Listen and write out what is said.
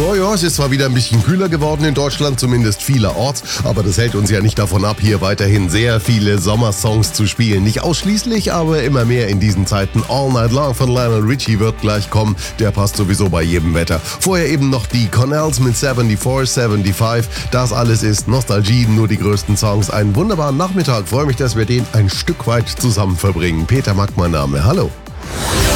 Ja, es ist zwar wieder ein bisschen kühler geworden in Deutschland, zumindest vielerorts, aber das hält uns ja nicht davon ab, hier weiterhin sehr viele Sommersongs zu spielen. Nicht ausschließlich, aber immer mehr in diesen Zeiten. All Night Long von Lionel Richie wird gleich kommen, der passt sowieso bei jedem Wetter. Vorher eben noch die Cornells mit 74, 75. Das alles ist Nostalgie, nur die größten Songs. Einen wunderbaren Nachmittag, freue mich, dass wir den ein Stück weit zusammen verbringen. Peter Mack, mein Name, hallo.